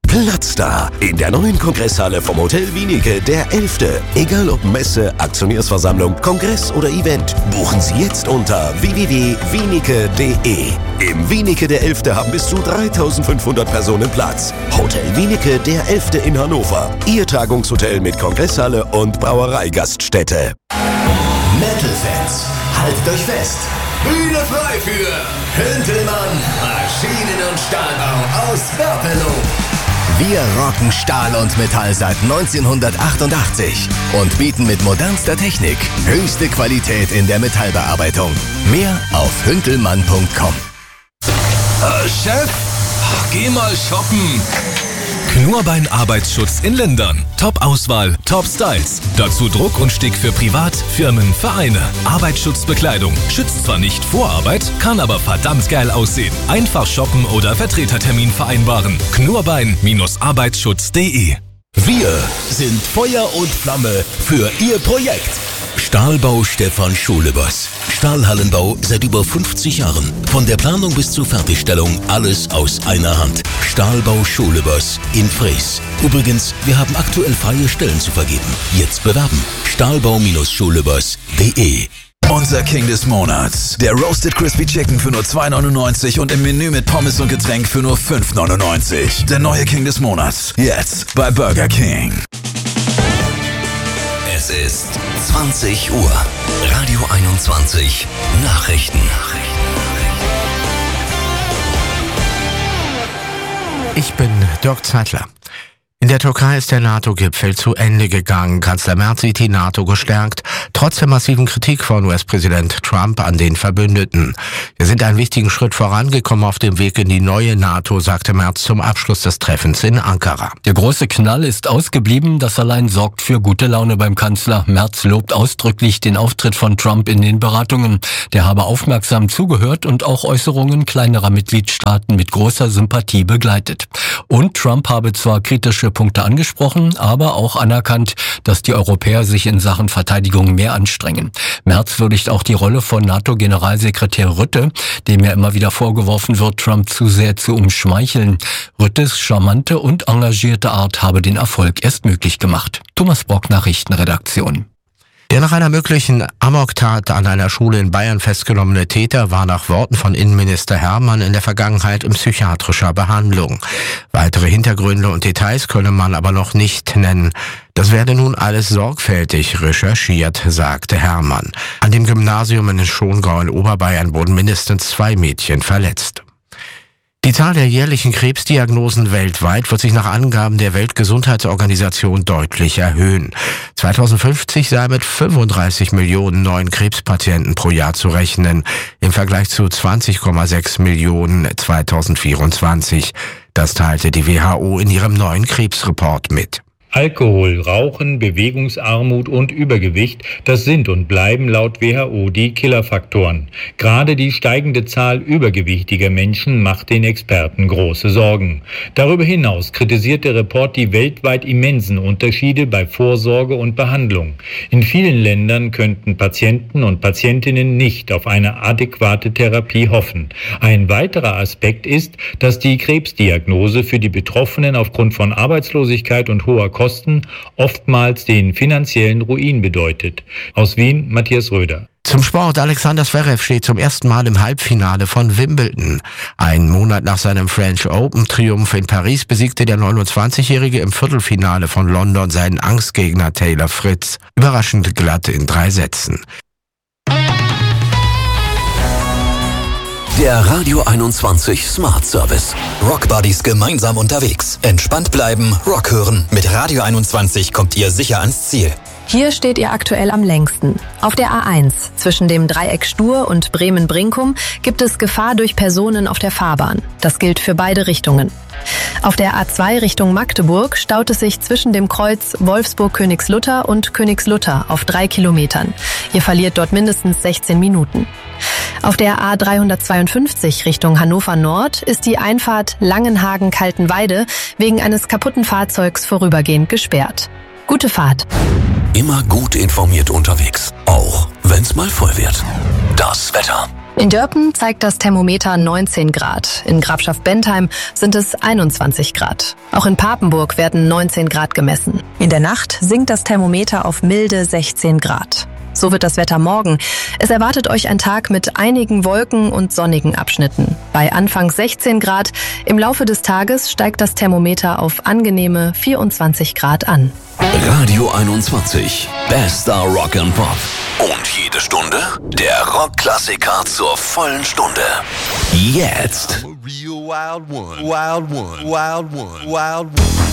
Platz da in der neuen Kongresshalle vom Hotel Wienicke, der 11. Egal ob Messe, Aktionärsversammlung, Kongress oder Event, buchen Sie jetzt unter www.wienicke.de. Im Wienicke der 11. haben bis zu 3.500 Personen Platz. Hotel Wienicke der 11. in Hannover. Ihr Tagungshotel mit Kongresshalle und Brauereigaststätte. Metal-Fans, haltet euch fest. Bühne frei für Hüntelmann, Maschinen- und Stahlbau aus Börpelow. Wir rocken Stahl und Metall seit 1988 und bieten mit modernster Technik höchste Qualität in der Metallbearbeitung. Mehr auf hüntelmann.com. Chef, geh mal shoppen. Knurrbein Arbeitsschutz in Lindern. Top-Auswahl, Top-Styles. Dazu Druck und Stick für Privat, Firmen, Vereine. Arbeitsschutzbekleidung. Schützt zwar nicht vor Arbeit, kann aber verdammt geil aussehen. Einfach shoppen oder Vertretertermin vereinbaren. Knurrbein-arbeitsschutz.de. Wir sind Feuer und Flamme für Ihr Projekt. Stahlbau Stefan Schulebers. Stahlhallenbau seit über 50 Jahren. Von der Planung bis zur Fertigstellung alles aus einer Hand. Stahlbau Schulebers in Fries. Übrigens, wir haben aktuell freie Stellen zu vergeben. Jetzt bewerben. Stahlbau-Schulebers.de. Unser King des Monats. Der Roasted Crispy Chicken für nur 2,99 und im Menü mit Pommes und Getränk für nur 5,99. Der neue King des Monats. Jetzt bei Burger King. Es ist 20 Uhr. Radio 21. Nachrichten. Ich bin Dirk Zeitler. In der Türkei ist der NATO-Gipfel zu Ende gegangen. Kanzler Merz sieht die NATO gestärkt, trotz der massiven Kritik von US-Präsident Trump an den Verbündeten. Wir sind einen wichtigen Schritt vorangekommen auf dem Weg in die neue NATO, sagte Merz zum Abschluss des Treffens in Ankara. Der große Knall ist ausgeblieben, das allein sorgt für gute Laune beim Kanzler. Merz lobt ausdrücklich den Auftritt von Trump in den Beratungen. Der habe aufmerksam zugehört und auch Äußerungen kleinerer Mitgliedstaaten mit großer Sympathie begleitet. Und Trump habe zwar kritische Punkte angesprochen, aber auch anerkannt, dass die Europäer sich in Sachen Verteidigung mehr anstrengen. Merz würdigt auch die Rolle von NATO-Generalsekretär Rutte, dem ja immer wieder vorgeworfen wird, Trump zu sehr zu umschmeicheln. Ruttes charmante und engagierte Art habe den Erfolg erst möglich gemacht. Thomas Brock, Nachrichtenredaktion. Der nach einer möglichen Amoktat an einer Schule in Bayern festgenommene Täter war nach Worten von Innenminister Hermann in der Vergangenheit in psychiatrischer Behandlung. Weitere Hintergründe und Details könne man aber noch nicht nennen. Das werde nun alles sorgfältig recherchiert, sagte Hermann. An dem Gymnasium in Schongau in Oberbayern wurden mindestens 2 Mädchen verletzt. Die Zahl der jährlichen Krebsdiagnosen weltweit wird sich nach Angaben der Weltgesundheitsorganisation deutlich erhöhen. 2050 sei mit 35 Millionen neuen Krebspatienten pro Jahr zu rechnen, im Vergleich zu 20,6 Millionen 2024. Das teilte die WHO in ihrem neuen Krebsreport mit. Alkohol, Rauchen, Bewegungsarmut und Übergewicht, das sind und bleiben laut WHO die Killerfaktoren. Gerade die steigende Zahl übergewichtiger Menschen macht den Experten große Sorgen. Darüber hinaus kritisiert der Report die weltweit immensen Unterschiede bei Vorsorge und Behandlung. In vielen Ländern könnten Patienten und Patientinnen nicht auf eine adäquate Therapie hoffen. Ein weiterer Aspekt ist, dass die Krebsdiagnose für die Betroffenen aufgrund von Arbeitslosigkeit und hoher Kosten oftmals den finanziellen Ruin bedeutet. Aus Wien, Matthias Röder. Zum Sport. Alexander Zverev steht zum ersten Mal im Halbfinale von Wimbledon. Einen Monat nach seinem French Open-Triumph in Paris besiegte der 29-Jährige im Viertelfinale von London seinen Angstgegner Taylor Fritz. Überraschend glatt in 3 Sätzen. Der Radio 21 Smart Service. Rock Buddies gemeinsam unterwegs. Entspannt bleiben, Rock hören. Mit Radio 21 kommt ihr sicher ans Ziel. Hier steht ihr aktuell am längsten. Auf der A1 zwischen dem Dreieck Stur und Bremen-Brinkum gibt es Gefahr durch Personen auf der Fahrbahn. Das gilt für beide Richtungen. Auf der A2 Richtung Magdeburg staut es sich zwischen dem Kreuz Wolfsburg-Königslutter und Königslutter auf 3 Kilometern. Ihr verliert dort mindestens 16 Minuten. Auf der A352 Richtung Hannover Nord ist die Einfahrt Langenhagen-Kaltenweide wegen eines kaputten Fahrzeugs vorübergehend gesperrt. Gute Fahrt. Immer gut informiert unterwegs, auch wenn's mal voll wird. Das Wetter. In Dörpen zeigt das Thermometer 19 Grad. In Grafschaft Bentheim sind es 21 Grad. Auch in Papenburg werden 19 Grad gemessen. In der Nacht sinkt das Thermometer auf milde 16 Grad. So wird das Wetter morgen. Es erwartet euch ein Tag mit einigen Wolken und sonnigen Abschnitten. Bei Anfang 16 Grad, im Laufe des Tages steigt das Thermometer auf angenehme 24 Grad an. Radio 21, bester Rock and Pop. Und jede Stunde der Rockklassiker zur vollen Stunde. Jetzt.